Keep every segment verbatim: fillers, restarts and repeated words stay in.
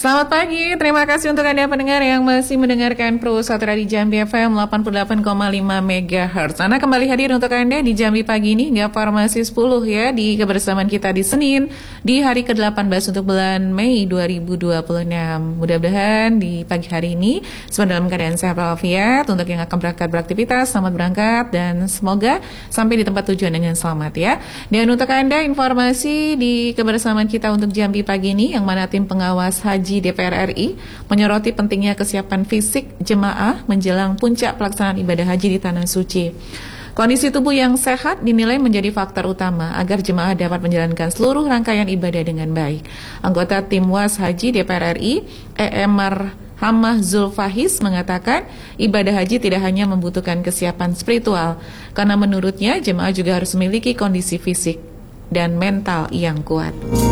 Selamat pagi, terima kasih untuk Anda pendengar yang masih mendengarkan Pro Satria di Jambi F M delapan puluh delapan koma lima megahertz. Anda kembali hadir untuk Anda di Jambi pagi ini hingga Farmasi sepuluh ya, di kebersamaan kita di Senin di hari ke delapan belas untuk bulan Mei dua ribu dua puluh enam. Mudah-mudahan di pagi hari ini semua dalam keadaan sehat walafiat. Untuk yang akan berangkat beraktivitas, selamat berangkat dan semoga sampai di tempat tujuan dengan selamat ya. Dan untuk Anda informasi di kebersamaan kita untuk Jambi pagi ini, yang mana tim pengawas haji D P R R I menyoroti pentingnya kesiapan fisik jemaah menjelang puncak pelaksanaan ibadah haji di Tanah Suci. Kondisi tubuh yang sehat dinilai menjadi faktor utama agar jemaah dapat menjalankan seluruh rangkaian ibadah dengan baik. Anggota tim Was Haji D P R R I, E M Hamah Zulfahis mengatakan ibadah haji tidak hanya membutuhkan kesiapan spiritual, karena menurutnya jemaah juga harus memiliki kondisi fisik dan mental yang kuat.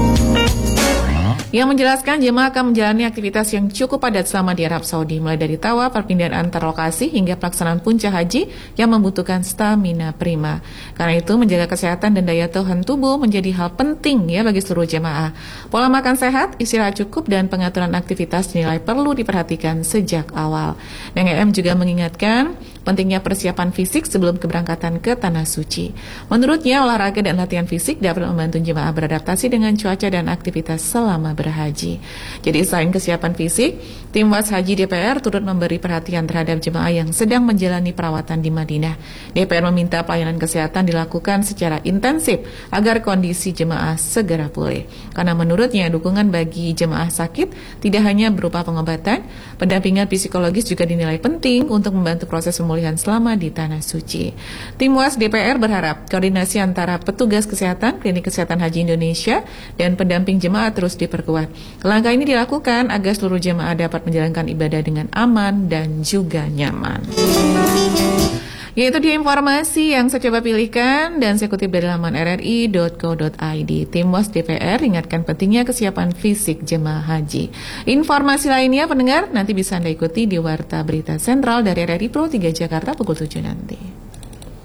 Yang menjelaskan jemaah akan menjalani aktivitas yang cukup padat selama di Arab Saudi, mulai dari tawa, perpindahan antar lokasi, hingga pelaksanaan puncak haji yang membutuhkan stamina prima. Karena itu, menjaga kesehatan dan daya tahan tubuh menjadi hal penting ya bagi seluruh jemaah. Pola makan sehat, istirahat cukup, dan pengaturan aktivitas dinilai perlu diperhatikan sejak awal. Dan E M juga mengingatkan pentingnya persiapan fisik sebelum keberangkatan ke Tanah Suci. Menurutnya, olahraga dan latihan fisik dapat membantu jemaah beradaptasi dengan cuaca dan aktivitas selama berhaji. Jadi selain kesiapan fisik, tim Was Haji D P R turut memberi perhatian terhadap jemaah yang sedang menjalani perawatan di Madinah. D P R meminta pelayanan kesehatan dilakukan secara intensif agar kondisi jemaah segera pulih. Karena menurutnya dukungan bagi jemaah sakit tidak hanya berupa pengobatan, pendampingan psikologis juga dinilai penting untuk membantu proses pemulihan selama di Tanah Suci. Tim Was D P R berharap koordinasi antara petugas kesehatan, Klinik Kesehatan Haji Indonesia, dan pendamping jemaah terus diperkuat. Langkah ini dilakukan agar seluruh jemaah dapat menjalankan ibadah dengan aman dan juga nyaman. Yaitu dia informasi yang saya coba pilihkan dan saya kutip dari laman r r i dot co dot i d. Tim Was D P R ingatkan pentingnya kesiapan fisik jemaah haji. Informasi lainnya pendengar nanti bisa Anda ikuti di Warta Berita Sentral dari R R I Pro tiga Jakarta pukul tujuh nanti.